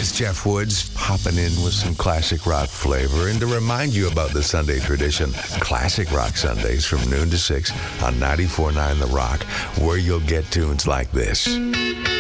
It's Jeff Woods popping in with some classic rock flavor and to remind you about the Sunday tradition, Classic Rock Sundays from noon to 6 on 94.9 The Rock, where you'll get tunes like this.